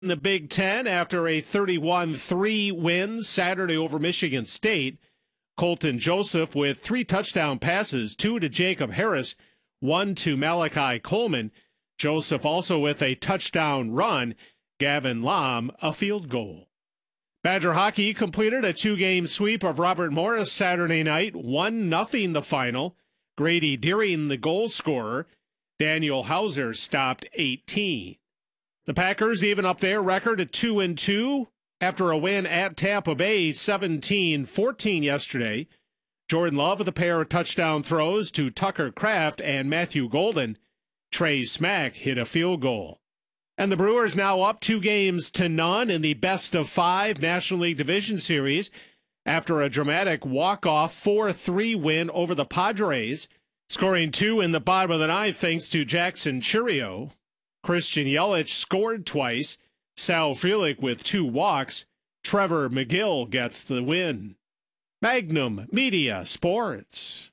In the Big Ten, after a 31-3 win Saturday over Michigan State, Colton Joseph with 3 touchdown passes, 2 to Jacob Harris, 1 to Malachi Coleman. Joseph also with a touchdown run, Gavin Lam a field goal. Badger hockey completed a 2-game sweep of Robert Morris Saturday night, 1-0 the final. Grady Deering the goal scorer. Daniel Hauser stopped 18. The Packers even up their record at 2-2 after a win at Tampa Bay 17-14 yesterday. Jordan Love with a pair of touchdown throws to Tucker Kraft and Matthew Golden. Trey Smack hit a field goal. And the Brewers now up 2-0 in the best-of-5 National League Division Series after a dramatic walk-off 4-3 win over the Padres, scoring 2 in the bottom of the ninth thanks to Jackson Chourio. Christian Yelich scored twice. Sal Frelick with 2 walks. Trevor McGill gets the win. Magnum Media Sports.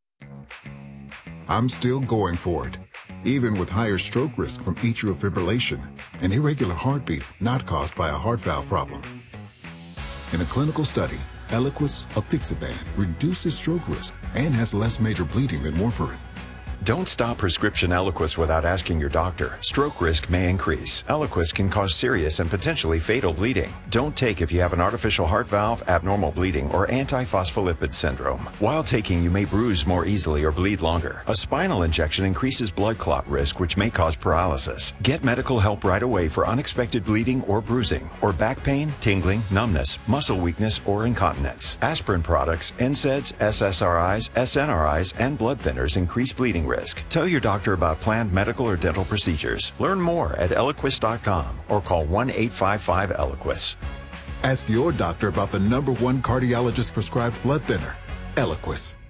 I'm still going for it, even with higher stroke risk from atrial fibrillation, an irregular heartbeat not caused by a heart valve problem. In a clinical study, Eliquis apixaban reduces stroke risk and has less major bleeding than warfarin. Don't stop prescription Eliquis without asking your doctor. Stroke risk may increase. Eliquis can cause serious and potentially fatal bleeding. Don't take if you have an artificial heart valve, abnormal bleeding, or antiphospholipid syndrome. While taking, you may bruise more easily or bleed longer. A spinal injection increases blood clot risk, which may cause paralysis. Get medical help right away for unexpected bleeding or bruising, or back pain, tingling, numbness, muscle weakness, or incontinence. Aspirin products, NSAIDs, SSRIs, SNRIs, and blood thinners increase bleeding risk. Tell your doctor about planned medical or dental procedures. Learn more at Eliquis.com or call 1-855-ELIQUIS. Ask your doctor about the #1 cardiologist prescribed blood thinner, Eliquis.